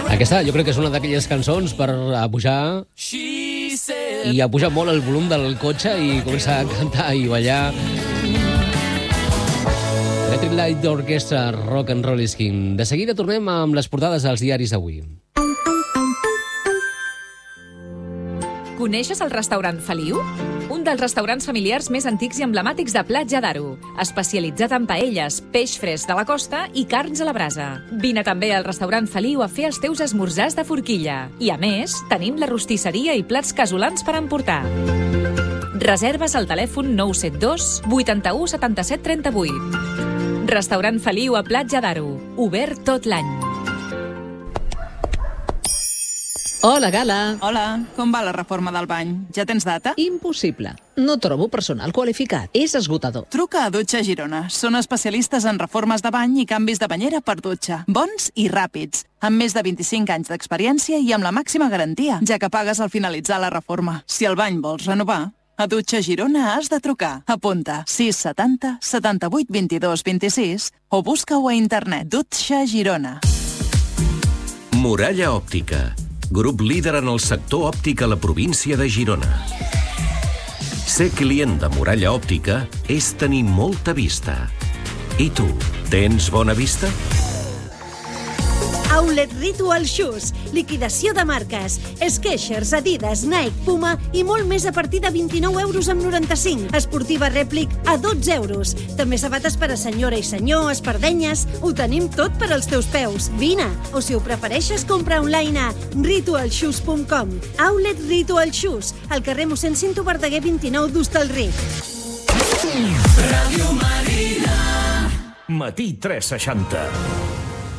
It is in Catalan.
Aquesta jo crec que és una d'aquelles cançons per pujar i a pujar molt el volum del cotxe i començar a cantar i ballar. Electric Light Orchestra, Rock and Roll is King. De seguida tornem amb les portades dels diaris d'avui. Coneixes el restaurant Feliu? Un dels restaurants familiars més antics i emblemàtics de Platja d'Aro, especialitzat en paelles, peix fresc de la costa i carns a la brasa. Vine també al restaurant Feliu a fer els teus esmorzars de forquilla. I a més, tenim la rostisseria i plats casolans per emportar. Reserves al telèfon 972 81 77 38. Restaurant Feliu a Platja d'Aro, obert tot l'any. Hola, Gala. Hola, com va la reforma del bany? Ja tens data? Impossible. No trobo personal qualificat. És esgotador. Truca a Dutxa Girona. Són especialistes en reformes de bany i canvis de banyera per dutxa. Bons i ràpids. Amb més de 25 anys d'experiència i amb la màxima garantia, ja que pagues al finalitzar la reforma. Si el bany vols renovar, a Dutxa Girona has de trucar. Apunta 670 78 22 26 o busca-ho a internet. Dutxa Girona. Muralla Òptica. Grup líder en el sector òptic a la província de Girona. Ser client de Muralla Òptica és tenir molta vista. I tu, tens bona vista? Outlet Ritual Shoes, liquidació de marques, Skechers, Adidas, Nike, Puma i molt més a partir de 29,95 €. Esportiva Replic a 12 €. També sabates per a senyora i senyor, espardenyes, ho tenim tot per als teus peus. Vine, o si ho prefereixes, compra online a ritualshoes.com. Outlet Ritual Shoes, al carrer mossèn Cinto Verdaguer 29 d'Hostalric. Ràdio Marina. Matí 360.